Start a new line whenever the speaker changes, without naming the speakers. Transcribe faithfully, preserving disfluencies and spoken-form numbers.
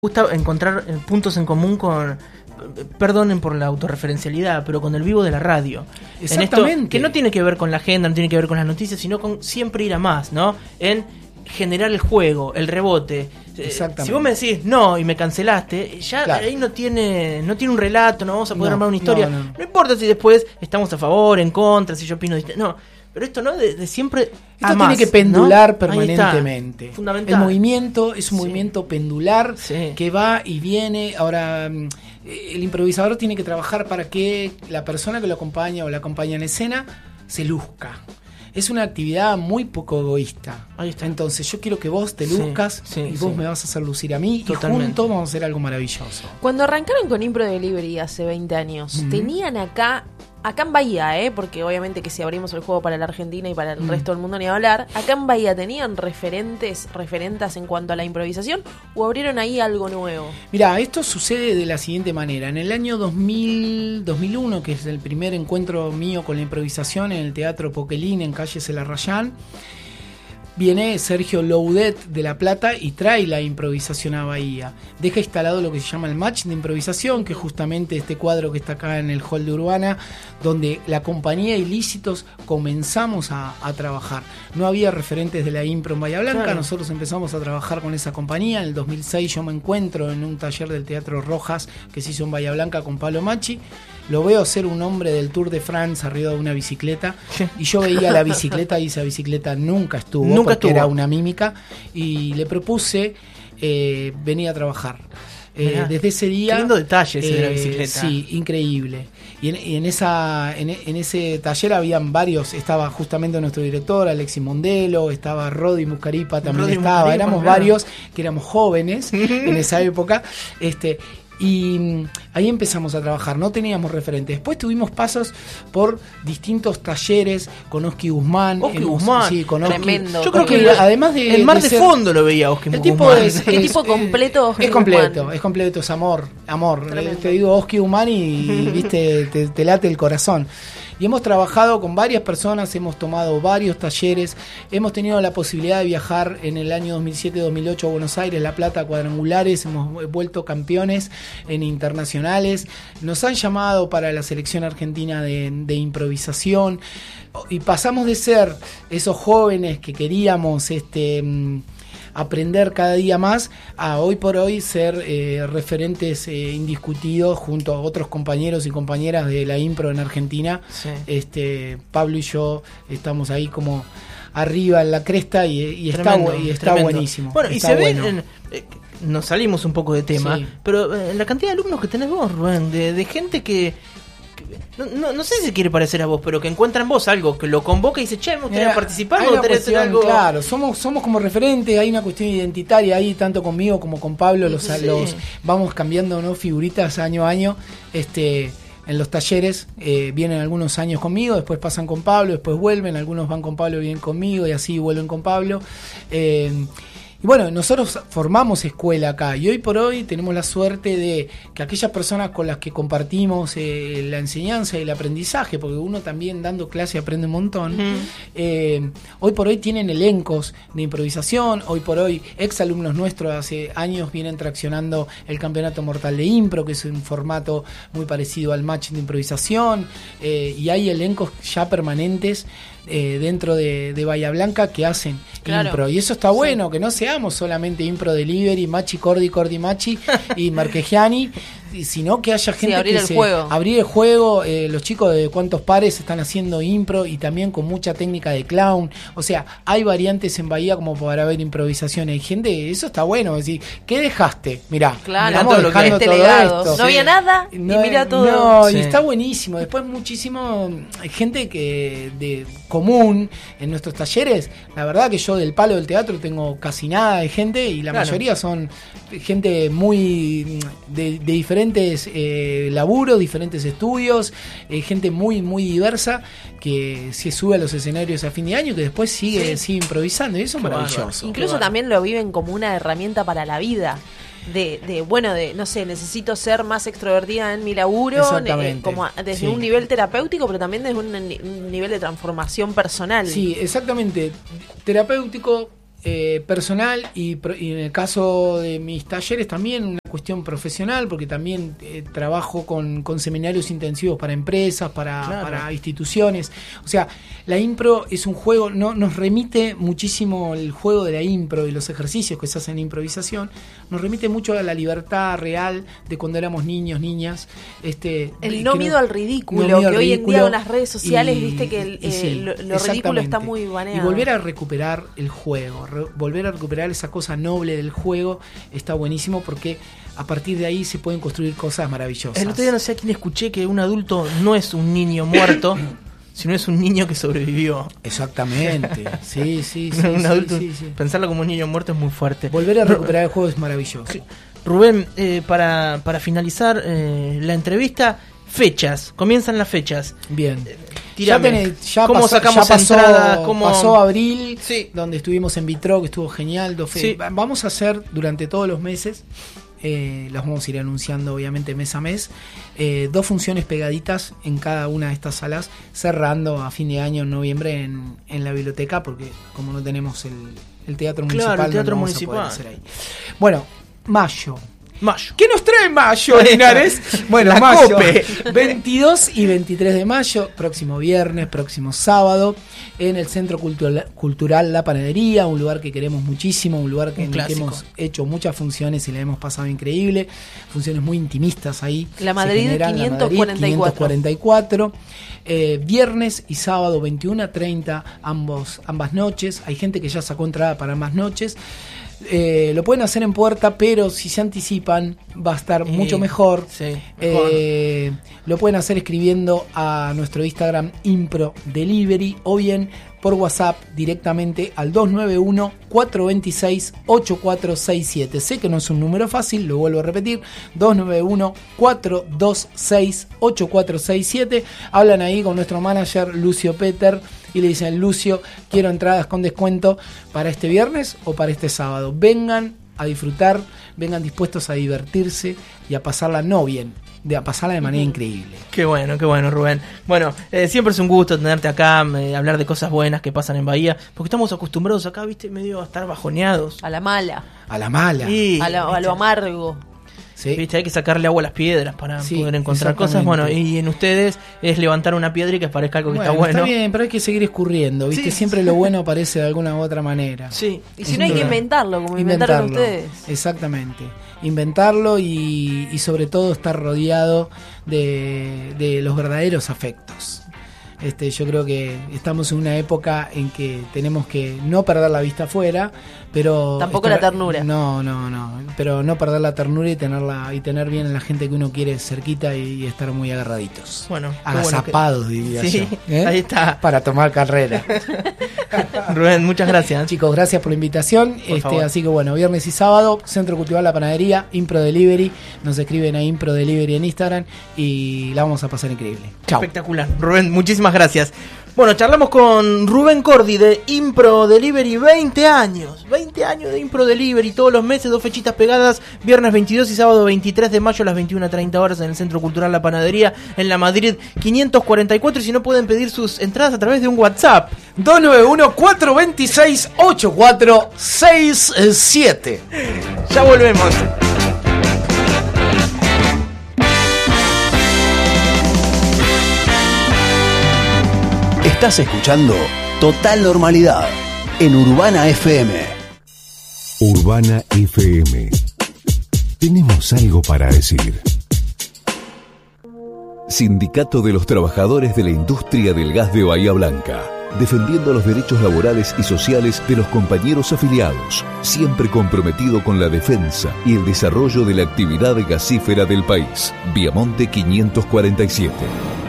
gusta encontrar puntos en común con, perdonen por la autorreferencialidad, pero con el vivo de la radio.
Exactamente.
En esto, que no tiene que ver con la agenda, no tiene que ver con las noticias, sino con siempre ir a más, ¿no? En generar el juego, el rebote.
Exactamente.
Si vos me decís no y me cancelaste, ya claro. Ahí no tiene no tiene un relato, no vamos a poder no, armar una historia. No, no. No importa si después estamos a favor, en contra, si yo opino distinto. No, pero esto no, de, de siempre.
Esto
más,
tiene que pendular, ¿no?
Permanentemente.
Fundamental. El movimiento es un sí. movimiento pendular sí. que va y viene. Ahora, el improvisador tiene que trabajar para que la persona que lo acompaña o la acompaña en escena se luzca. Es una actividad muy poco egoísta. Ahí está. Entonces yo quiero que vos te luzcas sí, sí, y vos sí. me vas a hacer lucir a mí. Totalmente. Y juntos vamos a hacer algo maravilloso.
Cuando arrancaron con Impro Delivery hace veinte años, uh-huh. tenían acá, acá en Bahía, ¿eh? Porque obviamente que si abrimos el juego para la Argentina y para el uh-huh. resto del mundo ni hablar, acá en Bahía tenían referentes, referentas en cuanto a la improvisación o abrieron ahí algo nuevo.
Mirá, esto sucede de la siguiente manera. En el año dos mil, dos mil uno, que es el primer encuentro mío con la improvisación en el Teatro Poquelín en calle Celarrayán, viene Sergio Loudet de La Plata y trae la improvisación a Bahía. Deja instalado lo que se llama el match de improvisación, que es justamente este cuadro que está acá en el hall de Urbana, donde la compañía Ilícitos comenzamos a, a trabajar. No había referentes de la impro en Bahía Blanca, claro. Nosotros empezamos a trabajar con esa compañía. En el dos mil seis yo me encuentro en un taller del Teatro Rojas que se hizo en Bahía Blanca con Pablo Macchi. Lo veo ser un hombre del Tour de France arriba de una bicicleta y yo veía la bicicleta y esa bicicleta nunca estuvo, nunca porque estuvo. Era una mímica y le propuse eh, venir a trabajar. Eh, desde ese día.
Qué lindo detalle ese
eh,
de la bicicleta.
Sí, increíble. Y en, y en esa en, en ese taller habían varios. Estaba justamente nuestro director, Alexis Mondelo, estaba Rodi Muscaripa, también Rodi estaba. Muscaripa, éramos claro. varios que éramos jóvenes en esa época. Este. Y ahí empezamos a trabajar, no teníamos referentes. Después tuvimos pasos por distintos talleres con Oski Guzmán.
Oski Guzmán,
sí, con Oski.
Tremendo.
Yo creo que además de el mar de, de ser, fondo lo veía Oski Guzmán.
Tipo es,
el
es,
tipo completo Oski
es completo,
Guzmán.
es completo, es amor, amor. Tremendo. Te digo Oski Guzmán y viste te, te late el corazón. Y hemos trabajado con varias personas, hemos tomado varios talleres, hemos tenido la posibilidad de viajar en el año dos mil siete dos mil ocho a Buenos Aires, La Plata, cuadrangulares, hemos vuelto campeones en internacionales, nos han llamado para la selección argentina de, de improvisación y pasamos de ser esos jóvenes que queríamos este aprender cada día más a hoy por hoy ser eh, referentes eh, indiscutidos junto a otros compañeros y compañeras de la impro en Argentina. Sí. Este, Pablo y yo estamos ahí como arriba en la cresta y, y
tremendo,
está, y está buenísimo.
Bueno,
está
y se
bueno.
ven, en, eh, nos salimos un poco de tema, sí. pero eh, la cantidad de alumnos que tenés vos, Rubén, de, de gente que No, no, no sé si quiere parecer a vos, pero que encuentra en vos algo, que lo convoca y dice, che, me gustaría eh, participar, me gustaría hacer algo.
Claro, somos, somos como referentes, hay una cuestión identitaria ahí, tanto conmigo como con Pablo, los, sí. los vamos cambiando, ¿no? Figuritas año a año, este, en los talleres, eh, vienen algunos años conmigo, después pasan con Pablo, después vuelven, algunos van con Pablo y vienen conmigo, y así vuelven con Pablo. Eh, Y bueno, nosotros formamos escuela acá y hoy por hoy tenemos la suerte de que aquellas personas con las que compartimos eh, la enseñanza y el aprendizaje, porque uno también dando clase aprende un montón, uh-huh. eh, hoy por hoy tienen elencos de improvisación, hoy por hoy exalumnos nuestros hace años vienen traccionando el Campeonato Mortal de Impro, que es un formato muy parecido al match de improvisación, eh, y hay elencos ya permanentes Eh, dentro de, de Bahía Blanca que hacen claro. impro y eso está bueno, sí. que no seamos solamente Impro Delivery, Machi Cordi, Cordi Machi y Marquegiani, sino que haya gente
sí, abrir
que
el
se
juego.
abrir el juego, eh, los chicos de Cuántos Pares están haciendo impro y también con mucha técnica de clown, o sea, hay variantes en Bahía como para ver improvisaciones, hay gente, eso está bueno, es decir, ¿qué dejaste? Mirá,
claro,
estamos
todo
dejando
este
todo
legado.
esto.
No sí. había nada
no,
y mira todo.
No,
sí.
y está buenísimo, después muchísimo gente que de común en nuestros talleres, la verdad que yo del palo del teatro tengo casi nada de gente y la claro. mayoría son gente muy de, de diferentes eh, laburos, diferentes estudios, eh, gente muy muy diversa que se sube a los escenarios a fin de año que después sigue, sí. sigue improvisando y eso es maravilloso.
Incluso también lo viven como una herramienta para la vida. De, de, bueno, de, no sé, necesito ser más extrovertida en mi laburo, eh, como a, desde sí. un nivel terapéutico, pero también desde un, un nivel de transformación personal.
Sí, exactamente. Terapéutico, eh, personal y, y en el caso de mis talleres también una cuestión profesional, porque también eh, trabajo con, con seminarios intensivos para empresas, para, claro. para instituciones. O sea, la impro es un juego, no, nos remite muchísimo el juego de la impro y los ejercicios que se hacen en improvisación, nos remite mucho a la libertad real de cuando éramos niños, niñas. Este,
el no miedo no, al ridículo, no que hoy ridículo, en día en las redes sociales, y, viste que el, eh, sí, lo, lo ridículo está muy baneado.
Y volver a recuperar el juego, re, volver a recuperar esa cosa noble del juego está buenísimo, porque a partir de ahí se pueden construir cosas maravillosas.
El otro día no sé a quién escuché que un adulto no es un niño muerto, sino es un niño que sobrevivió.
Exactamente. Sí, sí, sí.
un
sí,
adulto,
sí, sí.
Pensarlo como un niño muerto es muy fuerte.
Volver a recuperar el juego es maravilloso.
Rubén, eh, para, para finalizar eh, la entrevista, fechas, comienzan las fechas.
Bien.
Eh, ya, tenés, ya
¿Cómo
pasó,
sacamos
ya pasó,
entrada?
¿cómo...
Pasó abril,
sí.
donde estuvimos en Vitro, que estuvo genial. Sí. Vamos a hacer durante todos los meses, eh, las vamos a ir anunciando obviamente mes a mes, eh, dos funciones pegaditas en cada una de estas salas, cerrando a fin de año, en noviembre, en, en la biblioteca, porque como no tenemos el, el teatro municipal,
claro, el teatro
no
municipal.
Vamos a poder hacer ahí. Bueno, mayo.
Mayo.
¿Qué nos trae mayo, Linares? Bueno,
la
mayo.
Cope.
veintidós y veintitrés de mayo, próximo viernes, próximo sábado, en el Centro Cultural, Cultural La Panadería, un lugar que queremos muchísimo, un lugar que, un en el que hemos hecho muchas funciones y la hemos pasado increíble. Funciones muy intimistas ahí.
La Madrid quinientos cuarenta y cuatro.
Eh, viernes y sábado, veintiuno a treinta, ambos, ambas noches. Hay gente que ya sacó entrada para ambas noches. Eh, lo pueden hacer en puerta, pero si se anticipan va a estar eh, mucho mejor.
Sí, mejor.
Eh, lo pueden hacer escribiendo a nuestro Instagram Impro Delivery, o bien por WhatsApp directamente al dos nueve uno, cuatro dos seis, ocho cuatro seis siete. Sé que no es un número fácil, lo vuelvo a repetir, dos nueve uno, cuatro dos seis, ocho cuatro seis siete. Hablan ahí con nuestro manager Lucio Peter y le dicen: Lucio, quiero entradas con descuento para este viernes o para este sábado. Vengan a disfrutar, vengan dispuestos a divertirse y a pasarla no bien, de a pasarla de manera increíble.
Qué bueno, qué bueno, Rubén. Bueno, eh, siempre es un gusto tenerte acá, eh, hablar de cosas buenas que pasan en Bahía, porque estamos acostumbrados acá, viste, medio a estar bajoneados.
A la mala.
A la mala.
Sí,
a, lo, a lo amargo.
Sí. Viste, hay que sacarle agua a las piedras para sí, poder encontrar cosas. Bueno, y en ustedes es levantar una piedra y que parezca algo que bueno, está bueno.
Está bien, pero hay que seguir escurriendo, ¿viste? Sí. Siempre lo bueno aparece de alguna u otra manera.
Sí.
Y si no, hay que inventarlo, como inventaron ustedes.
Exactamente. Inventarlo y, y sobre todo estar rodeado de, de los verdaderos afectos. Este, yo creo que estamos en una época en que tenemos que no perder la vista afuera, pero
tampoco
estar,
la ternura.
No, no, no, pero no perder la ternura y tenerla y tener bien a la gente que uno quiere cerquita y, y estar muy agarraditos.
Bueno,
agazapados, bueno que... diría
sí,
yo. ¿Eh?
Ahí está.
Para tomar carrera.
Rubén, muchas gracias.
Chicos, gracias por la invitación.
Por
este, así que bueno, viernes y sábado, Centro Cultural La Panadería, Impro Delivery. Nos escriben a Impro Delivery en Instagram y la vamos a pasar increíble. Chao.
Espectacular. Rubén, muchísimas gracias. Bueno, charlamos con Rubén Cordi de Impro Delivery, veinte años, veinte años de Impro Delivery, todos los meses, dos fechitas pegadas, viernes veintidós y sábado veintitrés de mayo a las veintiuna treinta horas en el Centro Cultural La Panadería, en la Madrid quinientos cuarenta y cuatro, y si no pueden pedir sus entradas a través de un WhatsApp.
dos nueve uno, cuatro dos seis, ocho cuatro seis siete.
Ya volvemos.
Estás escuchando Total Normalidad en Urbana F M.
Urbana F M. Tenemos algo para decir. Sindicato de los Trabajadores de la Industria del Gas de Bahía Blanca. Defendiendo los derechos laborales y sociales de los compañeros afiliados, siempre comprometido con la defensa y el desarrollo de la actividad gasífera del país. Viamonte quinientos cuarenta y siete.